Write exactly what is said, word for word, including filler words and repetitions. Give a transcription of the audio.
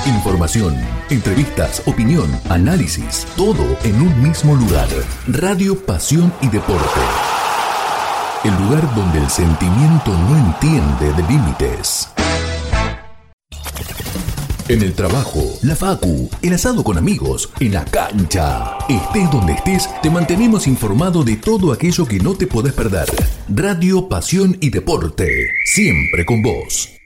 Información, entrevistas, opinión, análisis, todo en un mismo lugar. Radio Pasión y Deporte. El lugar donde el sentimiento no entiende de límites. En el trabajo, la facu, el asado con amigos, en la cancha. Estés donde estés, te mantenemos informado de todo aquello que no te podés perder. Radio Pasión y Deporte, siempre con vos.